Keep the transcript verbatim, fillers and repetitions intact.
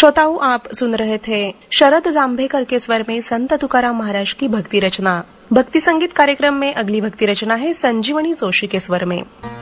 श्रोताओं, आप सुन रहे थे शरद जांभेकर के स्वर में संत तुकाराम महाराज की भक्ति रचना। भक्ति संगीत कार्यक्रम में अगली भक्ति रचना है संजीवनी जोशी के स्वर में।